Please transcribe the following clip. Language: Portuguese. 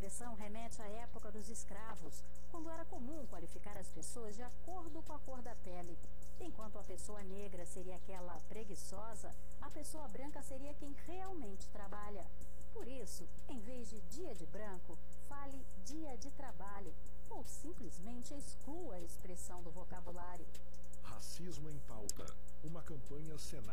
expressão remete à época dos escravos, quando era comum qualificar as pessoas de acordo com a cor da pele. Enquanto a pessoa negra seria aquela preguiçosa, a pessoa branca seria quem realmente trabalha. Por isso, em vez de dia de branco, fale dia de trabalho, ou simplesmente exclua a expressão do vocabulário. Racismo em Pauta, uma campanha Senado